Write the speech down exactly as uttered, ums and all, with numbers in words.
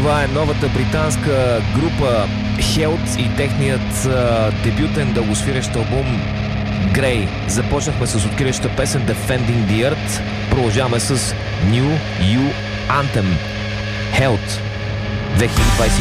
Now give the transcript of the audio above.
Това е новата британска група Health и техният а, дебютен дългосвирещ албум Grey. Започнахме с откриваща песен Defending the Earth. Продължаваме с New You Anthem. Health две хиляди двадесет